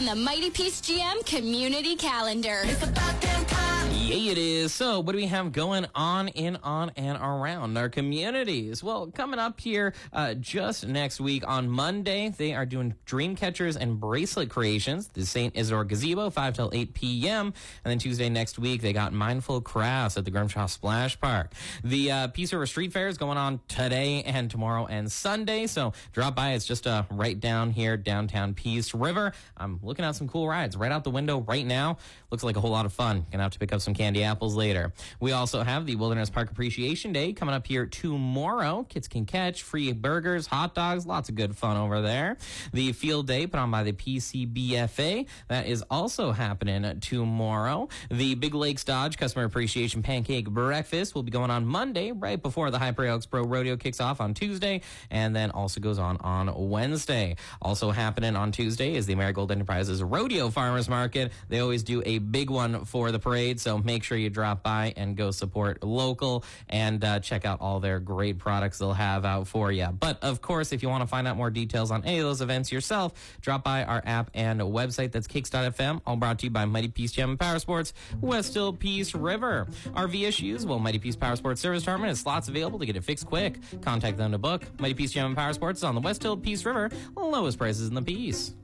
on the Mighty Peace GM community calendar. It's about damn time. Yeah, it is. So what do we have going on and around our communities? Well, coming up here just next week on Monday, they are doing dream catchers and bracelet creations. The St. Isidore Gazebo, 5 till 8 p.m. And then Tuesday next week, they got Mindful Crafts at the Grimshaw Splash Park. The Peace River Street Fair is going on today and tomorrow and Sunday. So drop by. It's just right down here, downtown Peace River. I'm looking at some cool rides right out the window right now. Looks like a whole lot of fun. Gonna have to pick up some candy apples later. We also have the Wilderness Park Appreciation Day coming up here tomorrow. Kids can catch free burgers, hot dogs, lots of good fun over there. The Field Day put on by the PCBFA, that is also happening tomorrow. The Big Lakes Dodge Customer Appreciation Pancake Breakfast will be going on Monday, right before the High Prairie Oaks Pro Rodeo kicks off on Tuesday, and then also goes on Wednesday. Also happening on Tuesday is the Marigold Enterprises Rodeo Farmers Market. They always do a big one for the parade, so make sure you drop by and go support local and check out all their great products they'll have out for you. But of course, if you want to find out more details on any of those events yourself, drop by our app and website. That's Kicks.fm, all brought to you by Mighty Peace Gem and Power Sports, West Hill Peace River. RV issues? Well, Mighty Peace Power Sports Service Department has slots available to get it fixed quick. Contact them to book. Mighty Peace Gem and Power Sports is on the West Hill Peace River, lowest prices in the Peace.